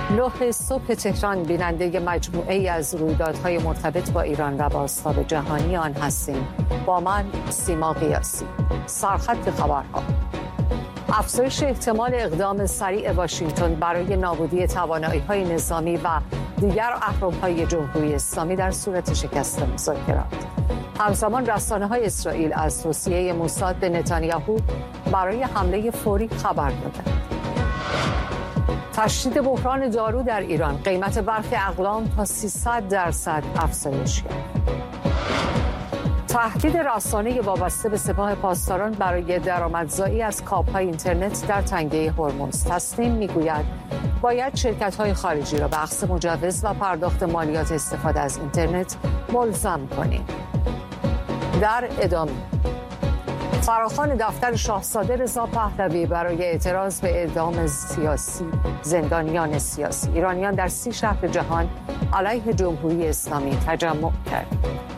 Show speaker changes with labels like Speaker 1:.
Speaker 1: 9 صبح تهران بیننده مجموعه ای از رویدادهای مرتبط با ایران و بازتاب جهانی آن هستیم. با من سیما قیاسی. سرخط خبرها: افزایش احتمال اقدام سریع واشنگتن برای نابودی توانایی‌های نظامی و دیگر اهرم‌های جمهوری اسلامی در صورت شکست مذاکرات. همزمان رسانه‌های اسرائیل از توصیه موساد به نتانیاهو برای حمله فوری خبر دادند. تشدید بحران دارو در ایران، قیمت برخی اقلام تا 300% افزایش یافت. تهدید رسانه وابسته به سپاه پاسداران برای درآمدزایی از کابل‌های اینترنت در تنگه هرمز. تصمیم می‌گوید باید شرکت‌های خارجی را به اخذ مجوز و پرداخت مالیات استفاده از اینترنت ملزم کنیم. در ادامه فراخوان دفتر شاهزاده رضا پهلوی برای اعتراض به اعدام زندانیان سیاسی. ایرانیان در 30 شهر جهان علیه جمهوری اسلامی تجمع کردند.